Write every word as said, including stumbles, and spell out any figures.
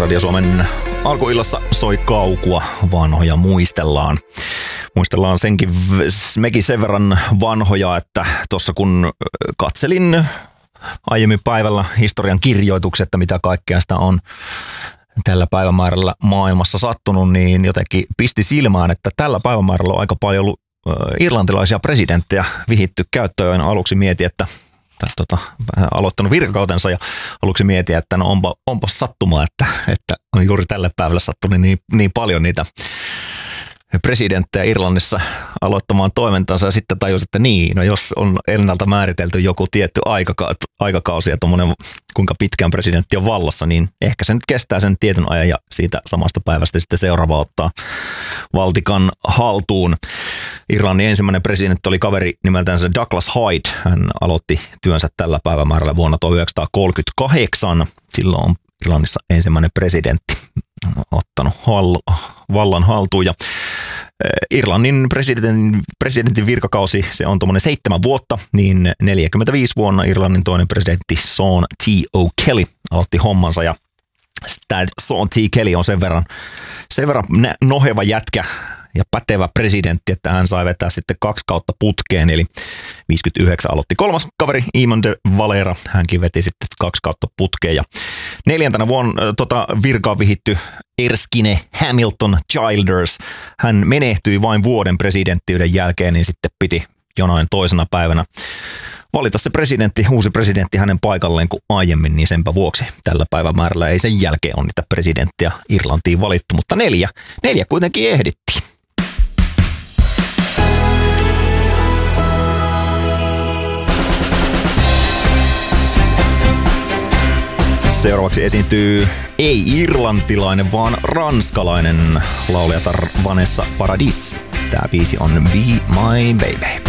Radio Suomen alkuillassa soi kaukua, vanhoja muistellaan. Muistellaan senkin, mekin sen verran vanhoja, että tuossa kun katselin aiemmin päivällä historian kirjoitukset, että mitä kaikkea sitä on tällä päivämäärällä maailmassa sattunut, niin jotenkin pisti silmään, että tällä päivämäärällä on aika paljon ollut irlantilaisia presidenttejä vihitty käyttöön. Aluksi mietin, että Tota, aloittanut virkakautensa ja aluksi mietin, että no onpa, onpa sattumaa, että, että on juuri tälle päivälle sattunut niin, niin paljon niitä presidenttejä Irlannissa aloittamaan toimintansa ja sitten tajus, että niin, no jos on ennalta määritelty joku tietty aikaka- aikakausi ja tommonen, kuinka pitkään presidentti on vallassa, niin ehkä se nyt kestää sen tietyn ajan ja siitä samasta päivästä sitten seuraava ottaa valtikan haltuun. Irlannin ensimmäinen presidentti oli kaveri nimeltään Douglas Hyde. Hän aloitti työnsä tällä päivämäärällä vuonna tuhatyhdeksänsataakolmekymmentäkahdeksan. Silloin on Irlannissa ensimmäinen presidentti ottanut hall- vallan haltuun. Ja Irlannin presidentin, presidentin virkakausi, se on tuommoinen seitsemän vuotta, niin neljäkymmentäviisi vuonna Irlannin toinen presidentti Sean T. O'Kelly aloitti hommansa ja tämä Sean T. Kelly on sen verran, sen verran noheva jätkä ja pätevä presidentti, että hän sai vetää sitten kaksi kautta putkeen, eli viisikymmentäyhdeksän aloitti kolmas kaveri, Eamon de Valera, hänkin veti sitten kaksi kautta putkeen, ja neljäntenä vuonna tota, virkaan vihitty Erskine Hamilton Childers, hän menehtyi vain vuoden presidenttiyden jälkeen, niin sitten piti jonain toisena päivänä valita se presidentti, uusi presidentti hänen paikalleen kuin aiemmin, niin senpä vuoksi tällä päivämäärällä ei sen jälkeen ole niitä presidenttiä Irlantiin valittu, mutta neljä, neljä kuitenkin ehdittiin. Seuraavaksi esiintyy ei irlantilainen, vaan ranskalainen laulajatar Vanessa Paradis. Tämä biisi on Be My Baby.